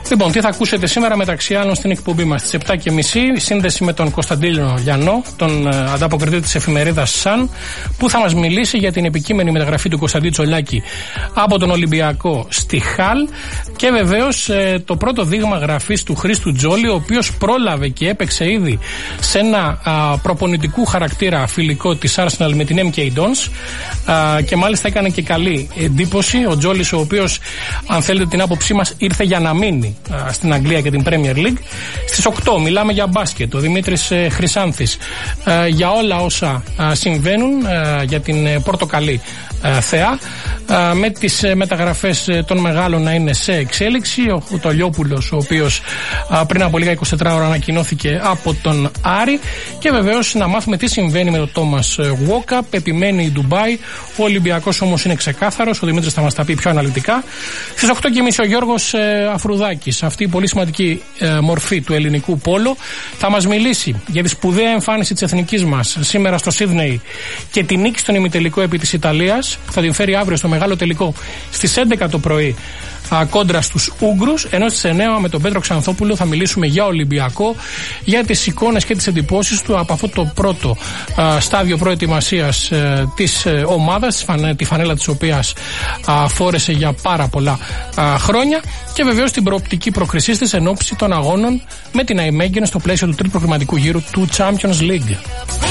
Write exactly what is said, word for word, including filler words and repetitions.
Λοιπόν, τι θα ακούσετε σήμερα μεταξύ άλλων στην εκπομπή μας? Στις επτά και μισή σύνδεση με τον Κωνσταντίνο Λιανό, τον ε, ανταποκριτή της εφημερίδας Σαν, που θα μας μιλήσει για την επικείμενη μεταγραφή του Κωνσταντίνου Τσολάκη από τον Ολυμπιακό στη Χαλ και βεβαίως ε, το πρώτο δείγμα γραφής του Χρήστου Τζόλη, ο οποίος πρόλαβε και έπαιξε ήδη σε ένα α, προπονητικού χαρακτήρα φιλικό της Arsenal με την εμ κέι Dons α, και μάλιστα έκανε και καλή εντύπωση. Ο Τζόλης, ο οποίος, αν θέλετε την άποψή μας, ήρθε για να μείνει α, στην Αγγλία και την Premier League. Στις οκτώ μιλάμε για μπάσκετ, ο Δημήτρης ε, Χρυσάνθης ε, για όλα όσα α, συμβαίνουν ε, για την ε, πορτοκαλί ε, θεά, ε, με τις ε, μεταγραφές ε, των μεγάλων να είναι σε εξέλιξη. Ο Τολιόπουλος, ο οποίος α, πριν από λίγα είκοσι τέσσερις ώρα ανακοινώθηκε από τον Άρη, και βεβαίως να μάθουμε τι συμβαίνει με τον Τόμας Walkup. Επιμένει η Ντουμπάι, ο Ολυμπιακός όμως είναι ξεκάθαρος, ο Δημήτρης θα μας τα πει πιο αναλυτικά. Στις οκτώ και μισή ο Γιώργος ε, Αφρουδάκης, αυτή η πολύ σημαντική ε, μορφή του ελληνικού πόλο, θα μας μιλήσει για τη σπουδαία εμφάνιση της εθνικής μας σήμερα στο Σίδνεϊ και τη νίκη στον ημιτελικό επί της Ιταλίας. Θα την φέρει αύριο στο μεγάλο τελικό στις έντεκα το πρωί α, κόντρα στους Ούγγρους, ενώ στις εννέα με τον Πέτρο Ξανθόπουλο θα μιλήσουμε για Ολυμπιακό, για τις εικόνες και τις εντυπώσεις του από αυτό το πρώτο α, στάδιο προετοιμασίας α, της α, ομάδας, τη φανέλα της οποίας α, φόρεσε για πάρα πολλά α, χρόνια, και βεβαίως την προοπτική προκρισής της εν ώψη των αγώνων με την Αϊμέγγεν στο πλαίσιο του τρίτου προκριματικού γύρου του Champions League.